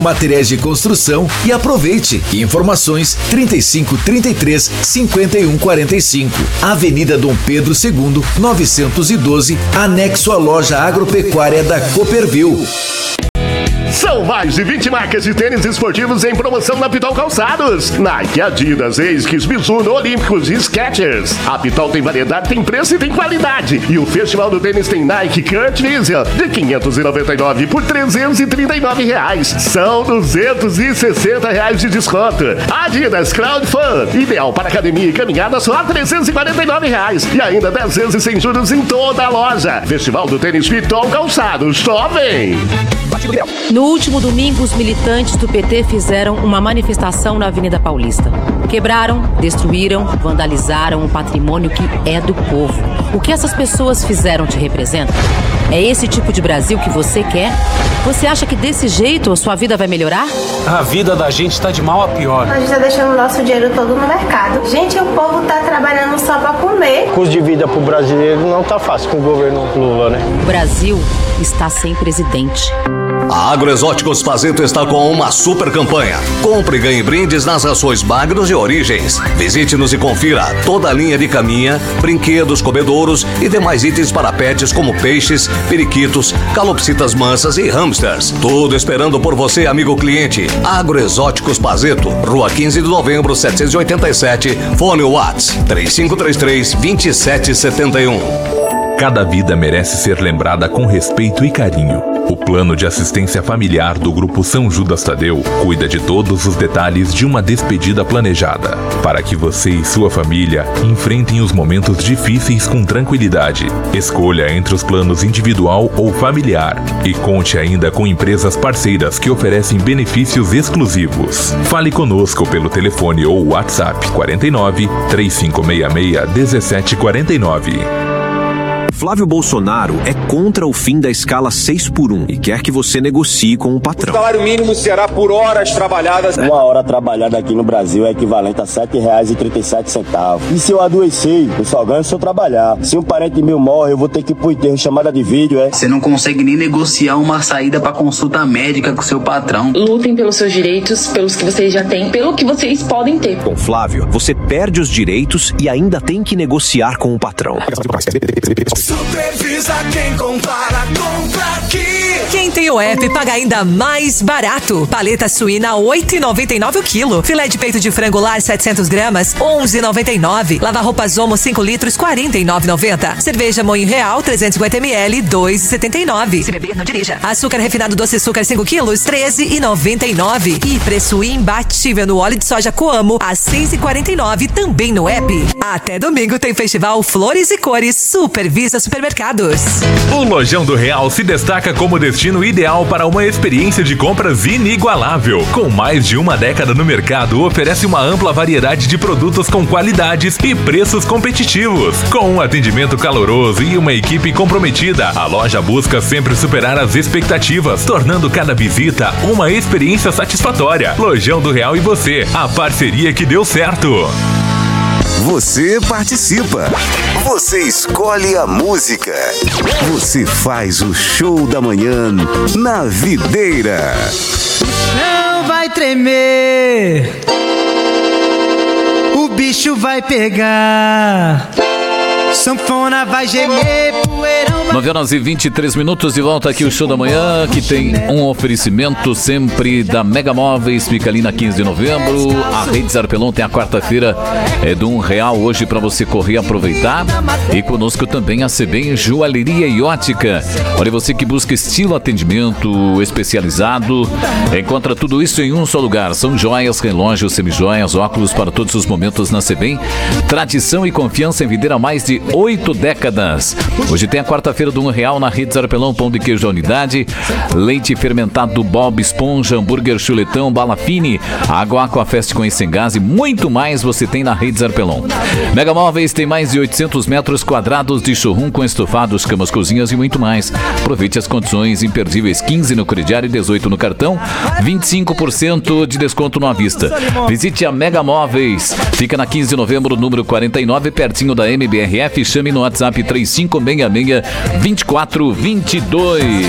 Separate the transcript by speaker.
Speaker 1: materiais de construção e aproveite. Informações 3533-5145. Avenida Dom Pedro II, 912, anexo à loja agropecuária da Cooperville.
Speaker 2: São mais de 20 marcas de tênis esportivos em promoção na Pitol Calçados. Nike, Adidas, Esquis, Mizuno, Olímpicos e Skechers. A Pitol tem variedade, tem preço e tem qualidade. E o Festival do Tênis tem Nike Kurt Vision de R$599 por R$339. São R$260 de desconto. Adidas Crowd Fun, ideal para academia e caminhada, só R$349. E ainda 10 vezes sem juros em toda a loja. Festival do Tênis Pitol Calçados. Só vem!
Speaker 3: No último domingo, os militantes do PT fizeram uma manifestação na Avenida Paulista. Quebraram, destruíram, vandalizaram o patrimônio que é do povo. O que essas pessoas fizeram te representa? É esse tipo de Brasil que você quer? Você acha que desse jeito a sua vida vai melhorar?
Speaker 4: A vida da gente está de mal a pior.
Speaker 5: A gente está deixando o nosso dinheiro todo no mercado. Gente, o povo está trabalhando só para comer.
Speaker 6: O custo de vida para o brasileiro não está fácil com o governo Lula, né?
Speaker 3: O Brasil está sem presidente.
Speaker 7: A Agroexóticos Pazeto está com uma super campanha. Compre e ganhe brindes nas rações Magros e Origens. Visite-nos e confira toda a linha de caminha, brinquedos, comedouros e demais itens para pets como peixes, periquitos, calopsitas mansas e hamsters. Tudo esperando por você, amigo cliente. Agroexóticos Pazeto, Rua 15 de Novembro, 787, fone Whats 3533-2771.
Speaker 8: Cada vida merece ser lembrada com respeito e carinho. O Plano de Assistência Familiar do Grupo São Judas Tadeu cuida de todos os detalhes de uma despedida planejada, para que você e sua família enfrentem os momentos difíceis com tranquilidade. Escolha entre os planos individual ou familiar e conte ainda com empresas parceiras que oferecem benefícios exclusivos. Fale conosco pelo telefone ou WhatsApp 49 3566 1749.
Speaker 9: Flávio Bolsonaro é contra o fim da escala 6x1 e quer que você negocie com o patrão.
Speaker 10: O salário mínimo será por horas trabalhadas.
Speaker 11: Uma hora trabalhada aqui no Brasil é equivalente a R$7,37. E se eu adoecer, eu só ganho se eu trabalhar. Se um parente meu morre, eu vou ter que ir pro enterro, chamada de vídeo,
Speaker 12: Você não consegue nem negociar uma saída pra consulta médica com seu patrão.
Speaker 13: Lutem pelos seus direitos, pelos que vocês já têm, pelo que vocês podem ter.
Speaker 9: Com Flávio, você perde os direitos e ainda tem que negociar com o patrão.
Speaker 14: Supervisa quem compara, compra aqui.
Speaker 15: Quem tem o app paga ainda mais barato. Paleta suína 8,99 o quilo. Filé de peito de frango lar 700 gramas 11,99. Lava-roupas Omo 5 litros 49,90. Cerveja Moinho Real 350 ml 2,79. Se beber, não dirija. Açúcar refinado doce açúcar 5 quilos 13,99. E preço imbatível no óleo de soja Coamo a 6,49 também no app. Até domingo tem festival Flores e Cores Supervisa Supermercados.
Speaker 8: O Lojão do Real se destaca como destino ideal para uma experiência de compras inigualável. Com mais de uma década no mercado, oferece uma ampla variedade de produtos com qualidades e preços competitivos. Com um atendimento caloroso e uma equipe comprometida, a loja busca sempre superar as expectativas, tornando cada visita uma experiência satisfatória. Lojão do Real e você, a parceria que deu certo.
Speaker 16: Você participa. Você escolhe a música. Você faz o show da manhã na Videira.
Speaker 17: O chão vai tremer. O bicho vai pegar. Sanfona vai gemer, poeirão vai...
Speaker 18: 9 horas e 23 minutos, de volta aqui o Show da Manhã, que tem um oferecimento sempre da Mega Móveis, fica ali na 15 de novembro. A Rede Zarpelon tem a quarta-feira do R$1 hoje para você correr e aproveitar. E conosco também a Sebem Joalheria e Ótica. Olha, você que busca estilo, atendimento especializado, encontra tudo isso em um só lugar. São joias, relógios, semijoias, óculos para todos os momentos na Sebem. Tradição e confiança em Videira há mais de 8 décadas. Hoje tem a quarta-feira do R$1 na Rede Zarpelão, pão de queijo da unidade, leite fermentado do Bob, esponja, hambúrguer, chuletão, bala fine, água Aquafest com sem gás e muito mais você tem na Rede Zarpelão. Mega Móveis tem mais de 800 metros quadrados de showroom com estofados, camas, cozinhas e muito mais. Aproveite as condições imperdíveis, 15 no crediário e 18 no cartão, 25% de desconto no à vista. Visite a Mega Móveis, fica na 15 de novembro, número 49, pertinho da MBRF. Chame no WhatsApp 3566-2422.